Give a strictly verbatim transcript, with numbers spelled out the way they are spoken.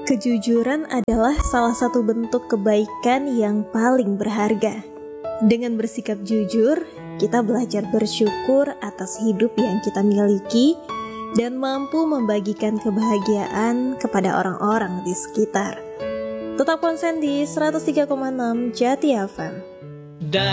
Kejujuran adalah salah satu bentuk kebaikan yang paling berharga. Dengan bersikap jujur, kita belajar bersyukur atas hidup yang kita miliki dan mampu membagikan kebahagiaan kepada orang-orang di sekitar. Tetap konsen di seratus tiga koma enam Jati F M.